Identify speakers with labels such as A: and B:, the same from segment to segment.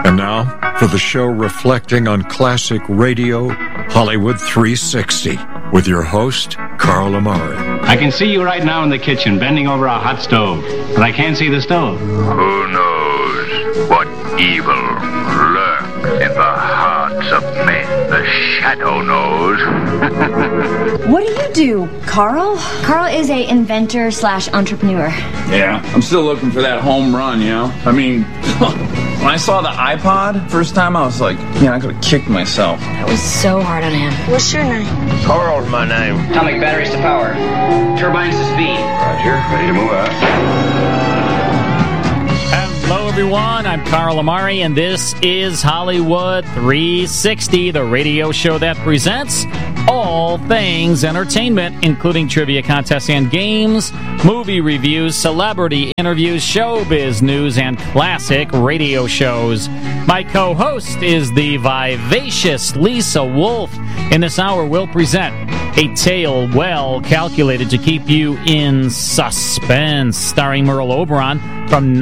A: And now, for the show reflecting on classic radio, Hollywood 360, with your host, Carl Amari.
B: I can see you right now in the kitchen, bending over a hot stove, but I can't see the stove.
C: Who knows what evil lurks in the hearts of men? The shadow knows.
D: What do you do, Carl? Carl is a inventor / entrepreneur.
E: Yeah, I'm still looking for that home run, you know? I mean, when I saw the iPod first time, I was like, I could have kicked myself.
D: That was so hard on him. What's your name?
C: Carl's my name.
B: Atomic batteries to power. Turbines to speed.
C: Roger, ready to move out.
F: Hello, everyone. I'm Carl Amari, and this is Hollywood 360, the radio show that presents all things entertainment, including trivia contests and games, movie reviews, celebrity interviews, showbiz news, and classic radio shows. My co-host is the vivacious Lisa Wolf. In this hour, we'll present a tale well calculated to keep you in suspense, starring Merle Oberon from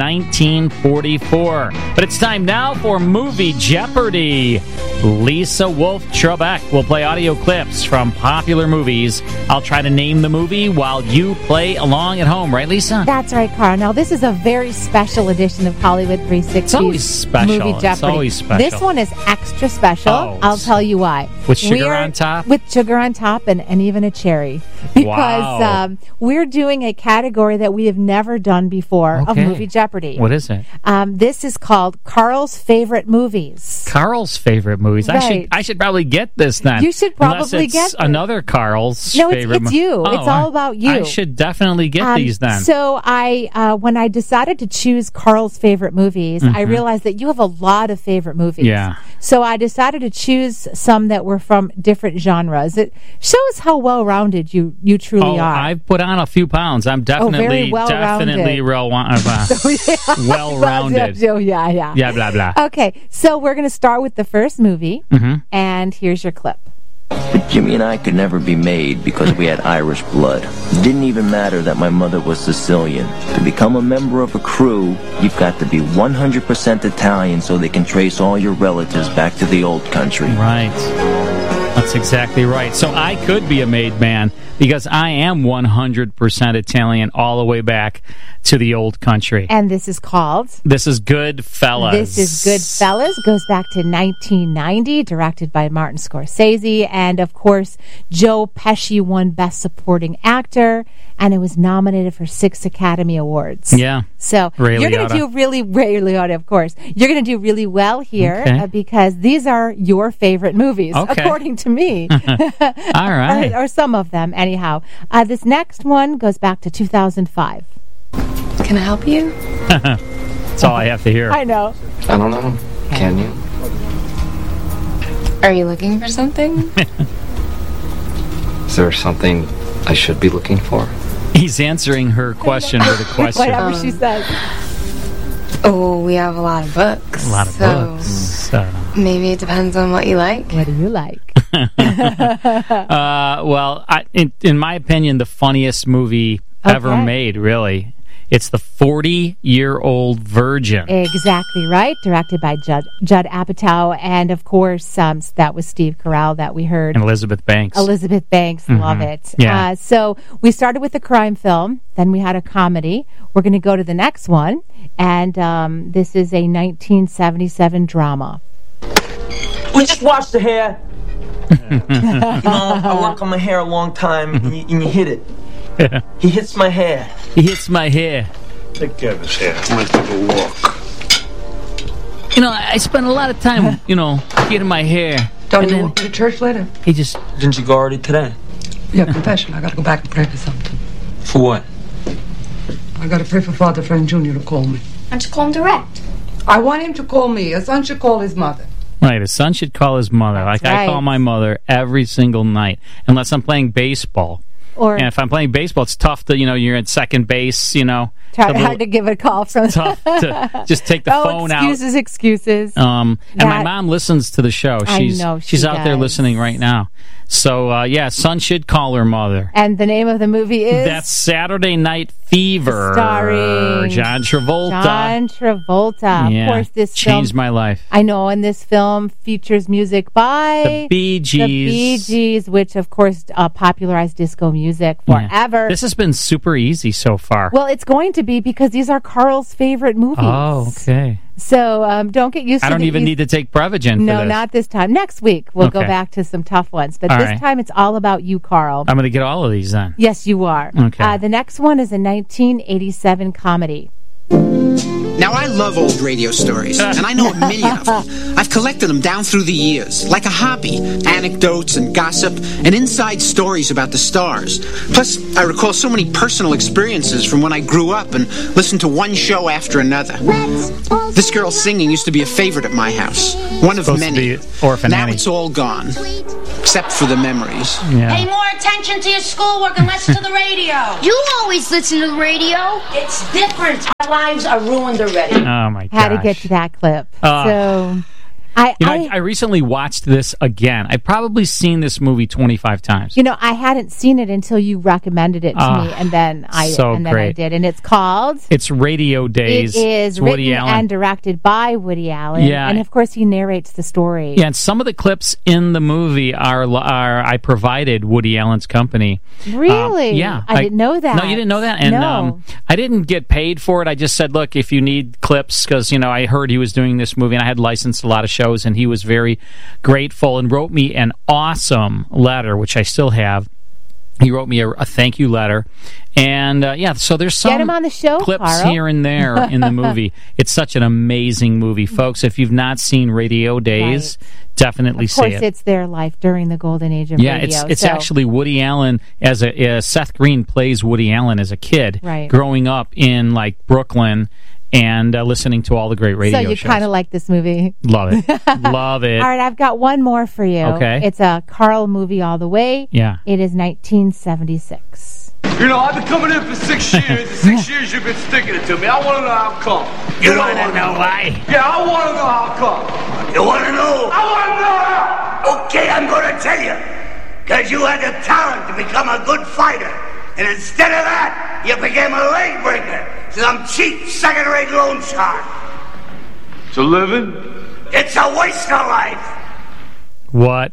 F: 1944. But it's time now for Movie Jeopardy! Lisa Wolf Trebek will play audio clips from popular movies. I'll try to name the movie while you play along at home. Right, Lisa?
G: That's right, Carl. Now, this is a very special edition of Hollywood 360.
F: It's always special.
G: Movie Jeopardy.
F: It's always special.
G: This one is extra special.
F: Oh,
G: I'll tell you why.
F: With sugar on top?
G: With sugar on top and even a cherry. Because we're doing a category that we have never done before of Movie Jeopardy.
F: What is it?
G: This is called Carl's Favorite Movies.
F: Carl's Favorite Movies.
G: Right.
F: I should probably get this then.
G: You should probably get this.
F: Another Carl's
G: No,
F: favorite
G: it's you. It's all about you.
F: I should definitely get these then.
G: So when I decided to choose Carl's favorite movies, I realized that you have a lot of favorite movies.
F: Yeah.
G: So I decided to choose some that were from different genres. It shows how well-rounded you truly are.
F: I've put on a few pounds. I'm definitely well-rounded. Yeah, blah, blah.
G: Okay, so we're going to start with the first movie, and here's your clip.
H: But Jimmy and I could never be made because we had Irish blood. It didn't even matter that my mother was Sicilian. To become a member of a crew, you've got to be 100% Italian so they can trace all your relatives back to the old country.
F: Right. That's exactly right. So I could be a made man because I am 100% Italian all the way back to the old country.
G: And this is called?
F: This is Goodfellas.
G: This is Goodfellas. Goes back to 1990, directed by Martin Scorsese. And, of course, Joe Pesci won Best Supporting Actor, and it was nominated for 6 Academy Awards.
F: Yeah.
G: So you're going to do Ray Liotta, of course. You're going to do really well here because these are your favorite movies, according to me.
F: All right.
G: or some of them, anyhow. This next one goes back to 2005.
I: Can I help you?
F: That's all I have to hear.
G: I know.
I: I don't know. Can you? Are you looking for something?
J: Is there something I should be looking for?
F: He's answering her question with a question.
G: Whatever she says.
I: Oh, we have a lot of books.
F: A lot of books.
I: Maybe it depends on what you like.
G: What do you like?
F: Well, in my opinion, the funniest movie ever made, really. It's The 40-Year-Old Virgin.
G: Exactly right. Directed by Judd Apatow. And, of course, that was Steve Carell that we heard.
F: And Elizabeth Banks.
G: Love it.
F: Yeah.
G: So we started with a crime film. Then we had a comedy. We're going to go to the next one. And this is a 1977 drama.
K: We just washed the hair. I work on my hair a long time, and you hit it. He hits my hair.
F: He hits my hair.
C: Take care of his hair. I'm going to take a walk.
F: I spend a lot of time, getting my hair.
L: Don't you walk to church later?
F: He just...
K: Didn't you go already today?
L: Yeah, confession. I got to go back and pray for something.
K: For what?
L: I got to pray for Father Frank Jr. to call me.
D: Why don't you call him direct?
L: I want him to call me. A son should call his mother.
F: Right, a son should call his mother.
G: That's
F: I call my mother every single night, unless I'm playing baseball. And if I'm playing baseball, it's tough to, you're at second base,
G: Hard to give a call from.
F: Tough to just take the phone out.
G: Excuses.
F: And my mom listens to the show. She's out there listening right now. So, son should call her mother.
G: And the name of the movie is?
F: That's Saturday Night Fever.
G: Starring
F: John Travolta.
G: Yeah. Of course, this
F: changed my life.
G: I know, and this film features music by
F: the Bee Gees.
G: Which, of course, popularized disco music forever.
F: Yeah. This has been super easy so far.
G: Well, it's going to be because these are Carl's favorite movies.
F: Oh, okay.
G: So don't get used to it.
F: I don't even need to take Prevagen for this.
G: No, not this time. Next week, we'll go back to some tough ones. But this time, it's all about you, Carl.
F: I'm going to get all of these then.
G: Yes, you are.
F: Okay.
G: The next one is a 1987 comedy.
M: Now, I love old radio stories, and I know a million of them. I've collected them down through the years, like a hobby. Anecdotes and gossip and inside stories about the stars. Plus, I recall so many personal experiences from when I grew up and listened to one show after another. This girl singing used to be a favorite at my house. One of many. Now it's all gone, except for the memories.
F: Yeah.
N: Pay more attention to your schoolwork and listen to the radio.
O: You always listen to the radio.
N: It's different. Our lives are ruined already.
F: Oh, my gosh.
G: Had to get to that clip. So...
F: I recently watched this again. I've probably seen this movie 25 times.
G: I hadn't seen it until you recommended it to me, and then I did. And it's called?
F: It's Radio Days.
G: It is
F: Woody
G: written
F: Allen.
G: and directed by Woody Allen.
F: Yeah.
G: And, of course, he narrates the story.
F: Yeah, and some of the clips in the movie are I provided Woody Allen's company.
G: Really?
F: Yeah.
G: I didn't know that.
F: No, you didn't know that? And
G: no.
F: I didn't get paid for it. I just said, look, if you need clips, because, I heard he was doing this movie, and I had licensed a lot of shows, and he was very grateful and wrote me an awesome letter, which I still have. He wrote me a thank you letter. And, so there's some
G: Get him on the show,
F: clips
G: Carl.
F: here and there in the movie. It's such an amazing movie. Folks, if you've not seen Radio Days, definitely see it.
G: Of course, it's their life during the golden age of radio.
F: Yeah, it's actually Woody Allen as Seth Green plays Woody Allen as a kid, growing up in, Brooklyn, and listening to all the great radio shows.
G: So you kind of like this movie.
F: Love it. Love it.
G: All right, I've got one more for you.
F: Okay.
G: It's a Carl movie all the way.
F: Yeah.
G: It is 1976.
P: I've been coming in for 6 years. The 6 years you've been sticking it to me. I want to know how come.
Q: You want to know why?
P: Yeah, I want to know how come.
Q: You want to know?
P: I want to know how.
Q: Okay, I'm going to tell you. Because you had the talent to become a good fighter. And instead of that, you became a leg breaker. Some cheap, second-rate loan shark.
P: It's a living?
Q: It's a waste of life.
F: What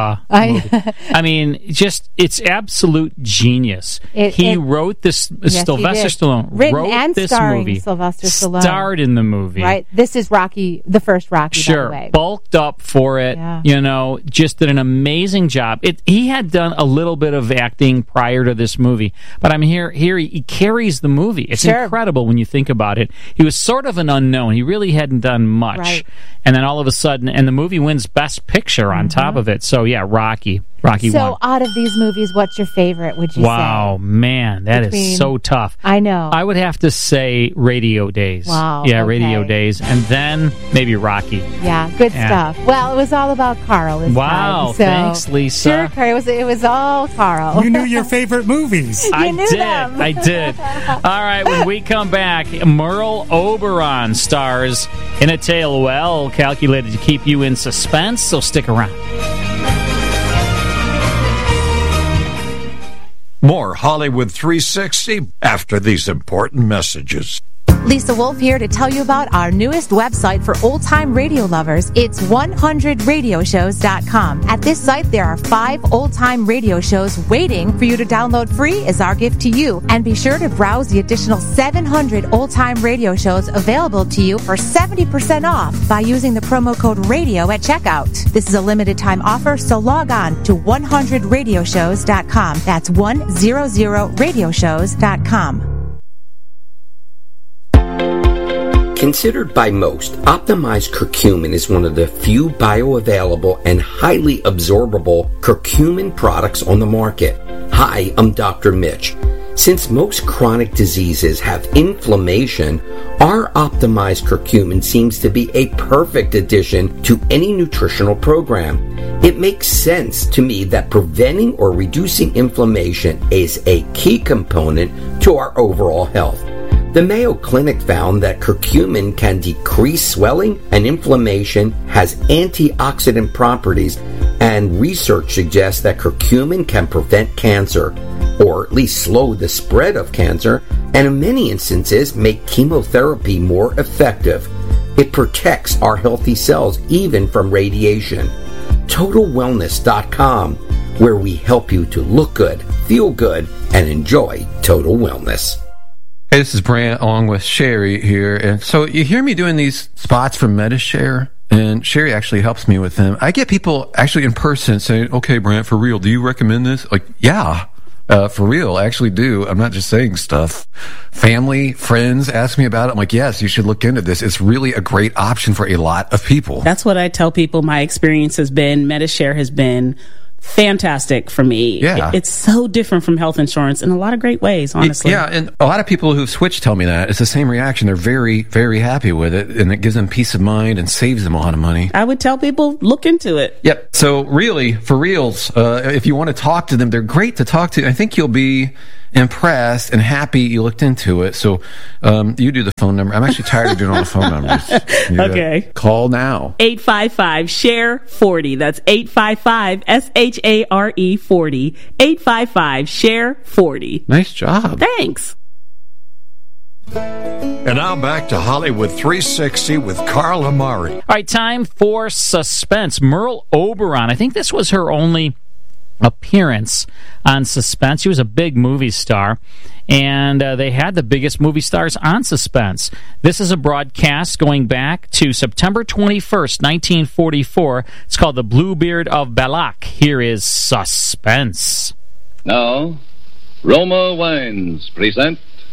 F: I mean, it's absolute genius. He wrote this.
G: Yes,
F: Sylvester Stallone
G: written
F: wrote
G: and
F: this
G: starring
F: movie.
G: Sylvester Stallone
F: Starred in the movie.
G: Right. This is Rocky, the first Rocky.
F: Sure,
G: by the way.
F: Bulked up for it.
G: Yeah.
F: Just did an amazing job. He had done a little bit of acting prior to this movie, but here he carries the movie. It's incredible when you think about it. He was sort of an unknown. He really hadn't done much, and then all of a sudden, and the movie wins Best Picture on top of it. So yeah, Rocky
G: So
F: won.
G: out of these movies, what's your favorite, would you say?
F: Wow, man, that is so tough.
G: I know.
F: I would have to say Radio Days.
G: Wow.
F: Yeah,
G: okay.
F: Radio Days. And then maybe Rocky.
G: Yeah, good stuff. Well, it was all about Carl this time. So,
F: thanks, Lisa.
G: Sure, Carl. It was all Carl.
R: You knew your favorite movies.
G: I
F: did. All right, when we come back, Merle Oberon stars in a tale well calculated to keep you in suspense, so stick around.
A: More Hollywood 360 after these important messages.
G: Lisa Wolf here to tell you about our newest website for old-time radio lovers. It's 100radioshows.com. At this site, there are 5 old-time radio shows waiting for you to download free as our gift to you. And be sure to browse the additional 700 old-time radio shows available to you for 70% off by using the promo code RADIO at checkout. This is a limited-time offer, so log on to 100radioshows.com. That's 100radioshows.com.
S: Considered by most, optimized curcumin is one of the few bioavailable and highly absorbable curcumin products on the market. Hi, I'm Dr. Mitch. Since most chronic diseases have inflammation, our optimized curcumin seems to be a perfect addition to any nutritional program. It makes sense to me that preventing or reducing inflammation is a key component to our overall health. The Mayo Clinic found that curcumin can decrease swelling and inflammation, has antioxidant properties, and research suggests that curcumin can prevent cancer, or at least slow the spread of cancer, and in many instances make chemotherapy more effective. It protects our healthy cells even from radiation. TotalWellness.com, where we help you to look good, feel good, and enjoy total wellness.
R: Hey, this is Brant along with Sherry here. And so you hear me doing these spots for MediShare, and Sherry actually helps me with them. I get people actually in person saying, okay, Brant, for real, do you recommend this? Like, yeah. For real, I actually do. I'm not just saying stuff. Family, friends ask me about it. I'm like, yes, you should look into this. It's really a great option for a lot of people.
T: That's what I tell people my experience has been. MediShare has been fantastic for me.
R: Yeah.
T: It's so different from health insurance in a lot of great ways, honestly.
R: Yeah, and a lot of people who've switched tell me that. It's the same reaction. They're very, very happy with it, and it gives them peace of mind and saves them a lot of money.
T: I would tell people, look into it.
R: Yep. So really, for reals, if you want to talk to them, they're great to talk to. I think you'll be impressed and happy you looked into it. So you do the phone number. I'm actually tired of doing all the phone numbers.
T: Okay.
R: Call now.
T: 855-SHARE-40. That's 855-SHARE-40. 855-SHARE-40.
R: Nice job.
T: Thanks.
A: And now back to Hollywood 360 with Carl Amari.
F: All right, time for Suspense. Merle Oberon. I think this was her only appearance on Suspense. She was a big movie star, and they had the biggest movie stars on Suspense. This is a broadcast going back to September 21st, 1944. It's called The Bluebeard of Balak. Here is Suspense.
U: Now, Roma Wines present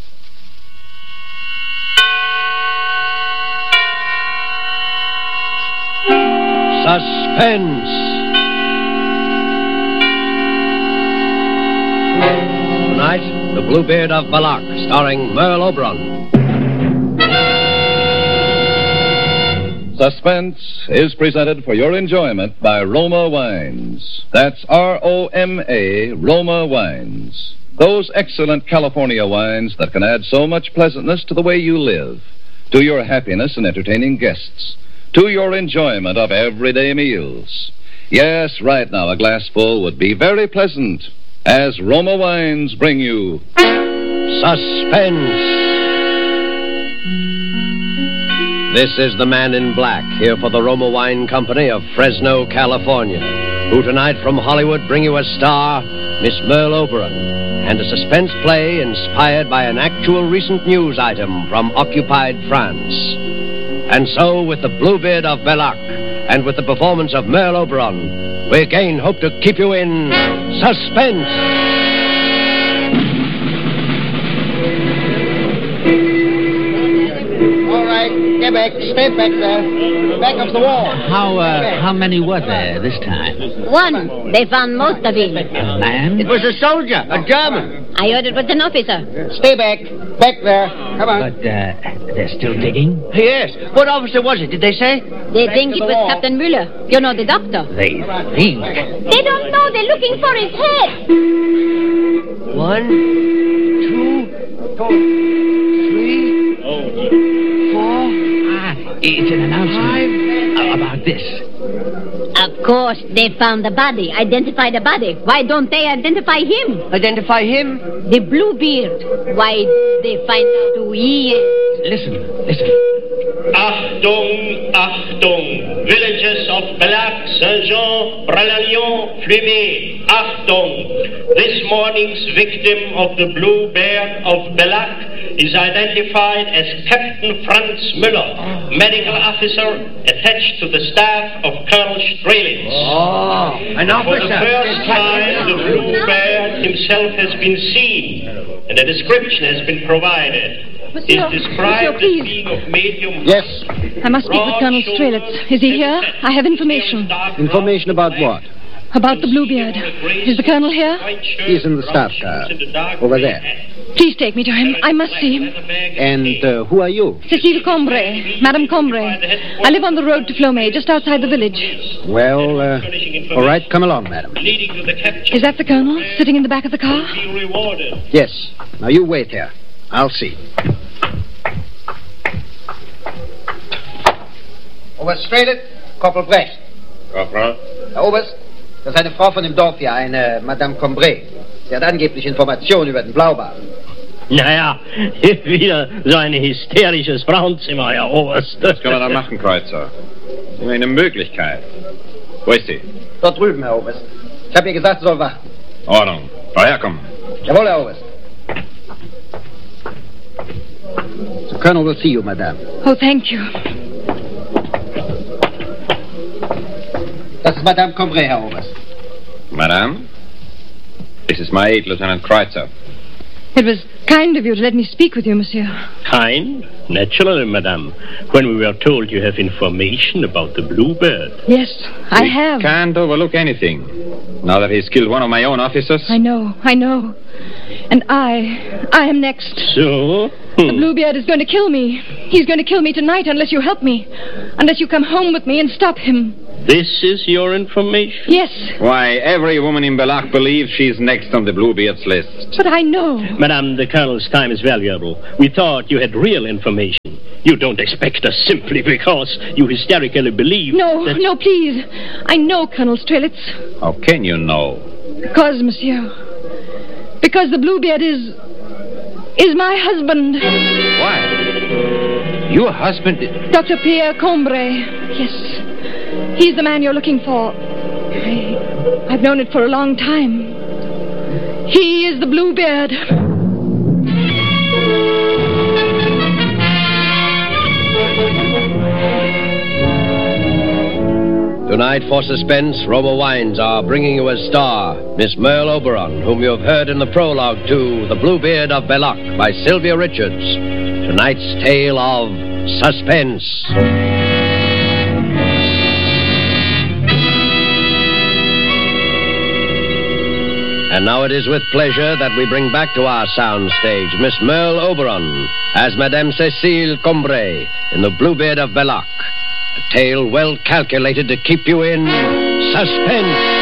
V: Suspense. Tonight, The Bluebeard of Balak, starring Merle Oberon.
U: Suspense is presented for your enjoyment by Roma Wines. That's R-O-M-A, Roma Wines. Those excellent California wines that can add so much pleasantness to the way you live, to your happiness in entertaining guests, to your enjoyment of everyday meals. Yes, right now a glassful would be very pleasant, as Roma Wines bring you
V: Suspense. This is the Man in Black, here for the Roma Wine Company of Fresno, California, who tonight from Hollywood bring you a star, Miss Merle Oberon, and a suspense play inspired by an actual recent news item from occupied France. And so, with the Bluebeard of Balak, and with the performance of Merle Oberon, we again hope to keep you in suspense.
W: All right, get back. Stay back there. Back up the wall.
X: How many were there this time?
O: One. They found most of him.
X: A man?
W: It was a soldier, a German.
O: I heard it was an officer.
W: Stay back. Back there. Come on.
X: But they're still digging?
W: Yes. What officer was it, did they say?
O: They think it was Captain Müller. You know, the doctor.
X: They think?
O: They don't know. They're looking for his head.
W: 1, 2, 3, 4.
X: It's an announcement about this.
O: Of course, they found the body, identified the body. Why don't they identify him?
W: Identify him?
O: The Bluebeard. Why they find out who he is?
X: Listen.
Y: Achtung, Achtung! Villages of Balak, Saint-Jean, Bralalion, Flumet. Achtung! This morning's victim of the Bluebeard of Balak is identified as Captain Franz Müller, medical officer attached to the staff of Colonel Strelitz.
W: Oh, an officer.
Y: For the first time, the Bluebeard himself has been seen, and a description has been provided. Is described as being of medium.
W: Yes.
Z: I must speak with Colonel Strelitz. Is he here? I have information.
W: Information about what?
Z: About the Bluebeard. Is the Colonel here?
W: He's in the staff car. Over there.
Z: Please take me to him. I must see him.
W: And who are you?
Z: Cécile Combray. Madame Combray. I live on the road to Flomet, just outside the village.
W: Well, all right. Come along, madam.
Z: Is that the Colonel, sitting in the back of the car?
W: Yes. Now you wait here. I'll see. Oberst Strelet, Corporal Brecht.
Y: Corporal?
W: Herr Oberst, das ist eine Frau von dem Dorf hier, eine Madame Combray. Sie hat angeblich Informationen über den Blaubart.
Y: Naja, wieder so ein hysterisches Frauenzimmer, Herr Oberst.
B: Was können wir da machen, Kreuzer? Immer eine Möglichkeit. Wo ist sie?
W: Dort drüben, Herr Oberst. Ich habe ihr gesagt, sie soll warten.
B: Ordnung. Daherkommen.
W: Jawohl, Herr Oberst. The Colonel will see you, Madame.
Z: Oh, thank you.
W: Das ist Madame Combray, Herr Oberst.
B: Madame? This is my aide, Lieutenant Kreuzer.
Z: It was kind of you to let me speak with you, monsieur.
Y: Kind? Naturally, madame. When we were told you have information about the Bluebird.
Z: Yes, I have.
B: Can't overlook anything. Now that he's killed one of my own officers.
Z: I know. And I am next.
Y: So?
Z: The Bluebeard is going to kill me. He's going to kill me tonight unless you help me. Unless you come home with me and stop him.
Y: This is your information?
Z: Yes.
B: Why, every woman in Belach believes she's next on the Bluebeard's list.
Z: But I know.
Y: Madame, the Colonel's time is valuable. We thought you had real information. You don't expect us simply because you hysterically believe that...
Z: No, please. I know Colonel Strelitz.
B: How can you know?
Z: Because, monsieur. Because the Bluebeard is my husband.
B: What? Your husband?
Z: Dr. Pierre Combray. Yes. He's the man you're looking for. I've known it for a long time. He is the Bluebeard.
V: Tonight, for suspense, Roma Wines are bringing you a star, Miss Merle Oberon, whom you have heard in the prologue to The Bluebeard of Belloc by Sylvia Richards. Tonight's tale of suspense. And now it is with pleasure that we bring back to our soundstage Miss Merle Oberon as Madame Cécile Combray in The Bluebeard of Belloc. A tale well calculated to keep you in suspense.